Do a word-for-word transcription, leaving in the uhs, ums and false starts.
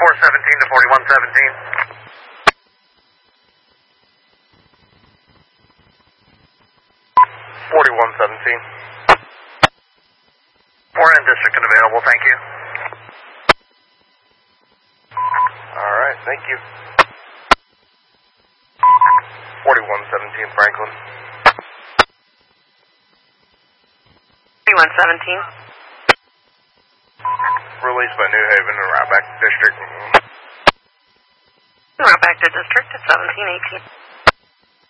four seventeen to forty-one seventeen. forty-one seventeen. four N district and available, thank you. Alright, thank you. forty-one seventeen Franklin. forty-one seventeen. Released by New Haven and right back to district. Right back to district at seventeen eighteen.